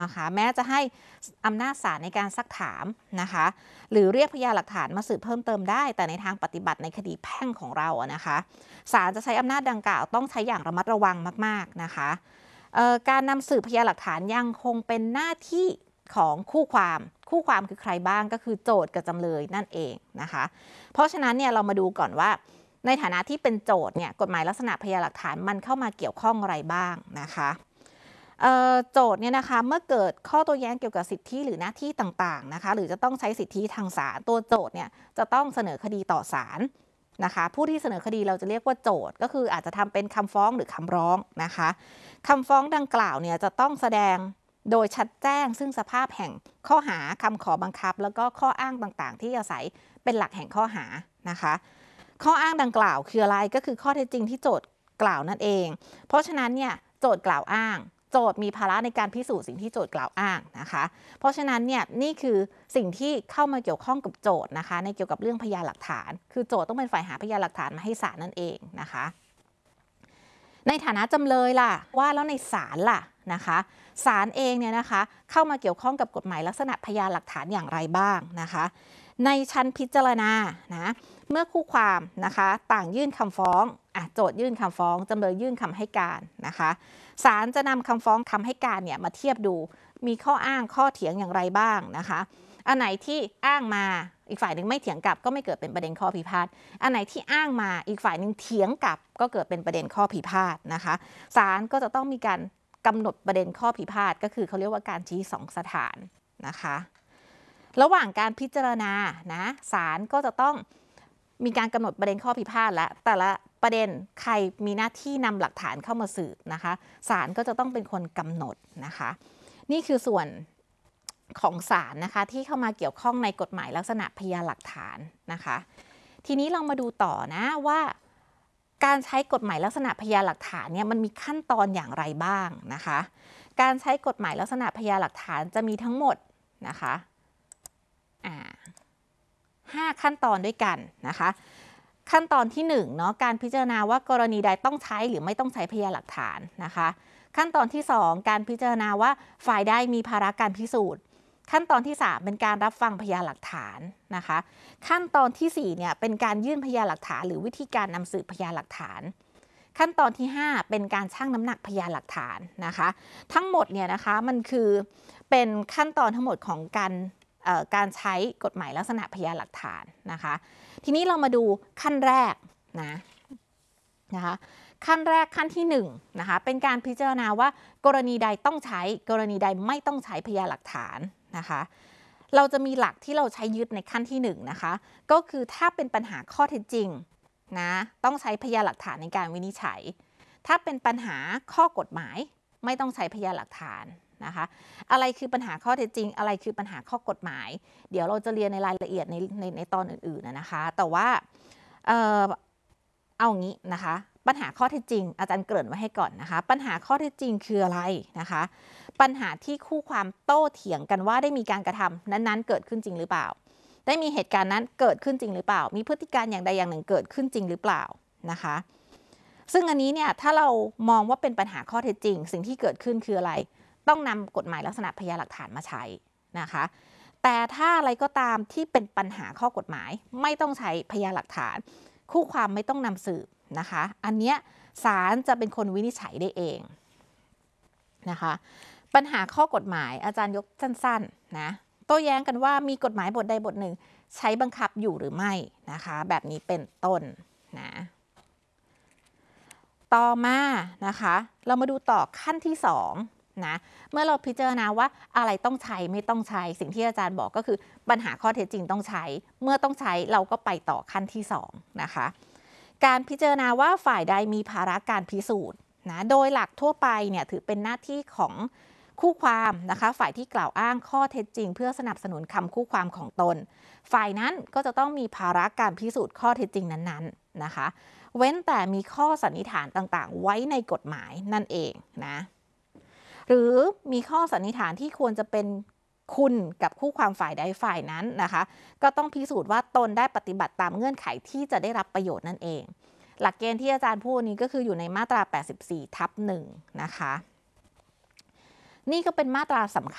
นะคะแม้จะให้อำนาจศาลในการซักถามนะคะหรือเรียกพยานหลักฐานมาสืบเพิ่มเติมได้แต่ในทางปฏิบัติในคดีแพ่งของเราอะนะคะศาลจะใช้อำนาจดังกล่าวต้องใช้อย่างระมัดระวังมากๆนะคะการนำสืบพยานหลักฐานยังคงเป็นหน้าที่ของคู่ความคือใครบ้างก็คือโจทก์กับจำเลยนั่นเองนะคะเพราะฉะนั้นเนี่ยเรามาดูก่อนว่าในฐานะที่เป็นโจทก์เนี่ยกฎหมายลักษณะพยานหลักฐานมันเข้ามาเกี่ยวข้องอะไรบ้างนะคะโจทก์เนี่ยนะคะเมื่อเกิดข้อโต้แย้งเกี่ยวกับสิทธิหรือหน้าที่ต่างๆนะคะหรือจะต้องใช้สิทธิทางศาลตัวโจทก์เนี่ยจะต้องเสนอคดีต่อศาลนะคะผู้ที่เสนอคดีเราจะเรียกว่าโจทก์ก็คืออาจจะทำเป็นคำฟ้องหรือคำร้องนะคะคำฟ้องดังกล่าวเนี่ยจะต้องแสดงโดยชัดแจ้งซึ่งสภาพแห่งข้อหาคำขอบังคับแล้วก็ข้ออ้างต่างๆที่อาศัยเป็นหลักแห่งข้อหานะคะข้ออ้างดังกล่าวคืออะไรก็คือข้อเท็จจริงที่โจทก์กล่าวนั่นเองเพราะฉะนั้นเนี่ยโจทก์กล่าวอ้างโจทก์มีภาระในการพิสูจน์สิ่งที่โจทก์กล่าวอ้างนะคะเพราะฉะนั้นเนี่ยนี่คือสิ่งที่เข้ามาเกี่ยวข้องกับโจทก์นะคะในเกี่ยวกับเรื่องพยานหลักฐานคือโจทก์ต้องเป็นฝ่ายหาพยานหลักฐานมาให้ศาลนั่นเองนะคะในฐานะจำเลยล่ะว่าแล้วในศาลล่ะนะคะศาลเองเนี่ยนะคะเข้ามาเกี่ยวข้องกับกฎหมายลักษณะพยานหลักฐานอย่างไรบ้างนะคะในชั้นพิจารณานะเมื่อคู่ความนะคะต่างยื่นคำฟ้องโจทก์ยื่นคำฟ้องจำเลยยื่นคำให้การนะคะศาลจะนำคำฟ้องคำให้การเนี่ยมาเทียบดูมีข้ออ้างข้อเถียงอย่างไรบ้างนะคะอันไหนที่อ้างมาอีกฝ่ายหนึ่งไม่เถียงกลับก็ไม่เกิดเป็นประเด็นข้อพิพาทอันไหนที่อ้างมาอีกฝ่ายหนึ่งเถียงกลับก็เกิดเป็นประเด็นข้อพิพาทนะคะศาลก็จะต้องมีการกำหนดประเด็นข้อพิพาทก็คือเขาเรียกว่าการชี้สองสถานนะคะระหว่างการพิจารณานะศาลก็จะต้องมีการกำหนดประเด็นข้อพิพาทและแต่ละประเด็นใครมีหน้าที่นำหลักฐานเข้ามาสืบนะคะศาลก็จะต้องเป็นคนกำหนดนะคะนี่คือส่วนของศาลนะคะที่เข้ามาเกี่ยวข้องในกฎหมายลักษณะพยานหลักฐานนะคะทีนี้เรามาดูต่อนะว่าการใช้กฎหมายลักษณะพยานหลักฐานเนี่ยมันมีขั้นตอนอย่างไรบ้างนะคะการใช้กฎหมายลักษณะพยานหลักฐานจะมีทั้งหมดนะคะ5 ขั้นตอนด้วยกันนะคะขั้นตอนที่1เนาะการพิจารณาว่ากรณีใดต้องใช้หรือไม่ต้องใช้พยานหลักฐานนะคะขั้นตอนที่2การพิจารณาว่าฝ่ายใดมีภาระการพิสูจน์ขั้นตอนที่3เป็นการรับฟังพยานหลักฐานนะคะขั้นตอนที่4เนี่ยเป็นการยื่นพยานหลักฐานหรือวิธีการนำสืบพยานหลักฐานขั้นตอนที่5เป็นการชั่งน้ำหนักพยานหลักฐานนะคะทั้งหมดเนี่ยนะคะมันคือเป็นขั้นตอนทั้งหมดของการใช้กฎหมายลักษณะพยานหลักฐานนะคะทีนี้เรามาดูขั้นแรกนะคะขั้นแรกขั้นที่1นะคะเป็นการพิจารณาว่ากรณีใดต้องใช้กรณีใดไม่ต้องใช้พยานหลักฐานนะคะเราจะมีหลักที่เราใช้ยึดในขั้นที่1นะคะก็คือถ้าเป็นปัญหาข้อเท็จจริงนะต้องใช้พยานหลักฐานในการวินิจฉัยถ้าเป็นปัญหาข้อกฎหมายไม่ต้องใช้พยานหลักฐานนะคะอะไรคือปัญหาข้อเท็จจริงอะไรคือปัญหาข้อกฎหมายเดี๋ยวเราจะเรียนในรายละเอียดในตอนอื่นๆนะคะแต่ว่าเอางี้นะคะปัญหาข้อเท็จจริงอาจารย์เกริ่นไว้ให้ก่อนนะคะปัญหาข้อเท็จจริงคืออะไรนะคะปัญหาที่คู่ความโต้เถียงกันว่าได้มีการกระทำนั้นๆเกิดขึ้นจริงหรือเปล่าได้มีเหตุการณ์นั้นเกิดขึ้นจริงหรือเปล่ามีพฤติการอย่างใดอย่างหนึ่งเกิดขึ้นจริงหรือเปล่านะคะซึ่งอันนี้เนี่ยถ้าเรามองว่าเป็นปัญหาข้อเท็จจริงสิ่งที่เกิดขึ้นคืออะไรต้องนำกฎหมายลักษณะพยานหลักฐานมาใช้นะคะแต่ถ้าอะไรก็ตามที่เป็นปัญหาข้อกฎหมายไม่ต้องใช้พยานหลักฐานคู่ความไม่ต้องนำสืบนะคะอันเนี้ยศาลจะเป็นคนวินิจฉัยได้เองนะคะปัญหาข้อกฎหมายอาจารย์ยกสั้นๆนะโต้แย้งกันว่ามีกฎหมายบทใดบทหนึ่งใช้บังคับอยู่หรือไม่นะคะแบบนี้เป็นต้นนะต่อมานะคะเรามาดูต่อขั้นที่2นะเมื่อเราพิจารณาว่าอะไรต้องใช้ไม่ต้องใช้สิ่งที่อาจารย์บอกก็คือปัญหาข้อเท็จจริงต้องใช้เมื่อต้องใช้เราก็ไปต่อขั้นที่2นะคะการพิจารณาว่าฝ่ายใดมีภาระการพิสูจน์นะโดยหลักทั่วไปเนี่ยถือเป็นหน้าที่ของคู่ความนะคะฝ่ายที่กล่าวอ้างข้อเท็จจริงเพื่อสนับสนุนคำคู่ความของตนฝ่ายนั้นก็จะต้องมีภาระการพิสูจน์ข้อเท็จจริงนั้นๆนะคะเว้นแต่มีข้อสันนิษฐานต่างๆไว้ในกฎหมายนั่นเองนะหรือมีข้อสันนิษฐานที่ควรจะเป็นคุณกับคู่ความฝ่ายใดฝ่ายนั้นนะคะก็ต้องพิสูจน์ว่าตนได้ปฏิบัติตามเงื่อนไขที่จะได้รับประโยชน์นั่นเองหลักเกณฑ์ที่อาจารย์พูดนี้ก็คืออยู่ในมาตรา 84/1 นะคะนี่ก็เป็นมาตราสำคัญ